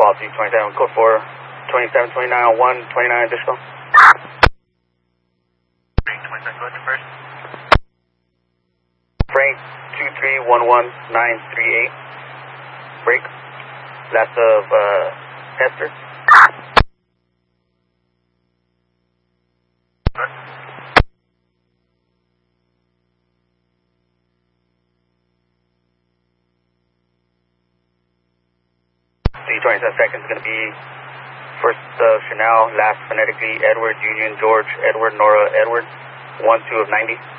Ball 327, code 4, 27, 29 on 1, 29 additional. 27, go ahead first. Frank 2311938. Break. Last of Hester. The 27 seconds is going to be first Chanel, last phonetically Edward, Union, George, Edward, Nora, Edward, 12 of 90.